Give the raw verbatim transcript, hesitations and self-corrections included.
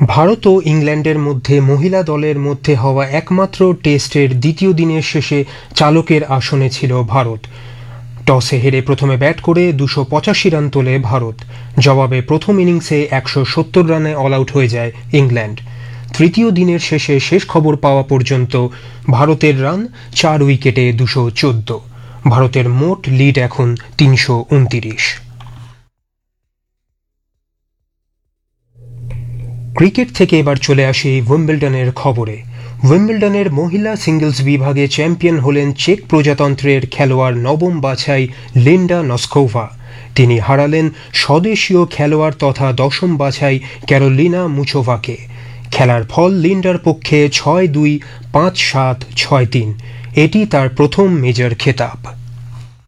ভারত ও ইংল্যান্ডের মধ্যে মহিলা দলের মধ্যে হওয়া একমাত্র টেস্টের দ্বিতীয় দিনের শেষে চালকের আসনে ছিল ভারত। টসে হেরে প্রথমে ব্যাট করে দুশো পঁচাশি রান তোলে ভারত। জবাবে প্রথম ইনিংসে একশো সত্তর রানে অল আউট হয়ে যায় ইংল্যান্ড। তৃতীয় দিনের শেষে শেষ খবর পাওয়া পর্যন্ত ভারতের রান চার উইকেটে দুশো চোদ্দ। ভারতের মোট লিড এখন তিনশো উনতিরিশ। ক্রিকেট থেকে এবার চলে আসি উইম্বলডনের খবরে। উইম্বলডনের মহিলা সিঙ্গলস বিভাগে চ্যাম্পিয়ন হলেন চেক প্রজাতন্ত্রের খেলোয়াড় নবম বাছাই লিন্ডা নস্কোভা। তিনি হারালেন স্বদেশীয় খেলোয়াড় তথা দশম বাছাই ক্যারোলিনা মুচোভাকে। খেলার ফল লিন্ডার পক্ষে ছয় দুই, পাঁচ সাত, ছয় তিন। এটি তার প্রথম মেজর খেতাব।